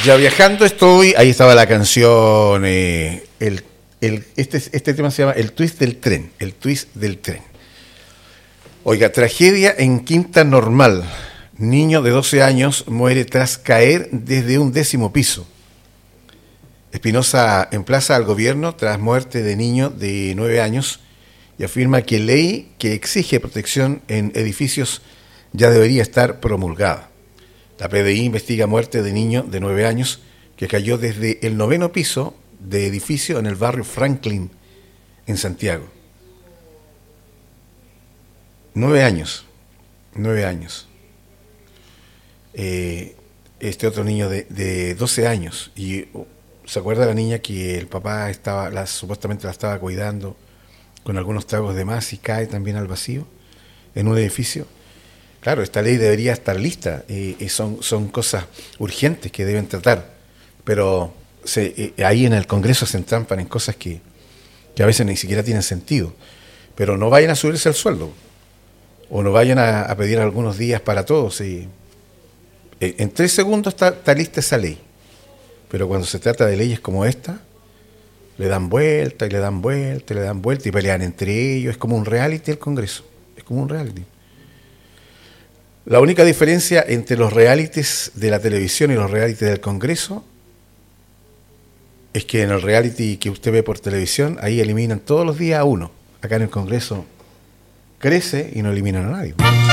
Ya viajando estoy, ahí estaba la canción, este tema se llama El Twist del Tren, El Twist del Tren. Oiga, tragedia en Quinta Normal. Niño de 12 años muere tras caer desde un 10º piso. Espinosa emplaza al gobierno tras muerte de niño de 9 años y afirma que ley que exige protección en edificios ya debería estar promulgada. La PDI investiga muerte de niño de 9 años que cayó desde el 9º piso de edificio en el barrio Franklin, en Santiago. 9 años. 9 años. Este otro niño de 12 años. Y ¿se acuerda la niña que el papá supuestamente la estaba cuidando con algunos tragos de más y cae también al vacío en un edificio? Claro, esta ley debería estar lista, son cosas urgentes que deben tratar, pero ahí en el Congreso se entrampan en cosas que a veces ni siquiera tienen sentido. Pero no vayan a subirse el sueldo, o no vayan a pedir algunos días para todos. En 3 segundos está lista esa ley, pero cuando se trata de leyes como esta, le dan vuelta y le dan vuelta y le dan vuelta y pelean entre ellos. Es como un reality el Congreso, es como un reality. La única diferencia entre los realities de la televisión y los realities del Congreso es que en el reality que usted ve por televisión, ahí eliminan todos los días a uno. Acá en el Congreso crece y no eliminan a nadie.